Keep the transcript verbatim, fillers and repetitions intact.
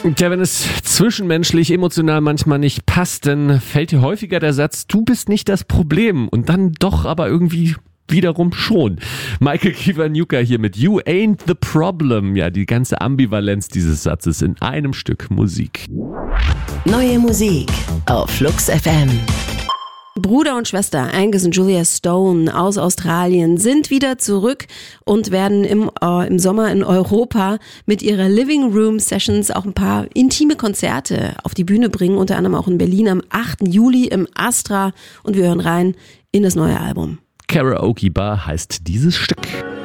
Ja, wenn es zwischenmenschlich, emotional manchmal nicht passt, dann fällt dir häufiger der Satz, du bist nicht das Problem. Und dann doch aber irgendwie wiederum schon. Michael Kiwanuka hier mit You Ain't the Problem. Ja, die ganze Ambivalenz dieses Satzes in einem Stück Musik. Neue Musik auf Flux F M. Bruder und Schwester Angus und Julia Stone aus Australien sind wieder zurück und werden im, äh, im Sommer in Europa mit ihrer Living Room Sessions auch ein paar intime Konzerte auf die Bühne bringen, unter anderem auch in Berlin am achten Juli im Astra, und wir hören rein in das neue Album. Karaoke Bar heißt dieses Stück.